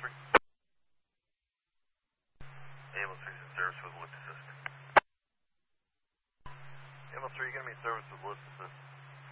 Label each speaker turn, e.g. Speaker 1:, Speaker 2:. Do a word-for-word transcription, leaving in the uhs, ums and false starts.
Speaker 1: three. Ambulance three is in service with lift assist. Ambulance three, you're going to be in service with lift assist.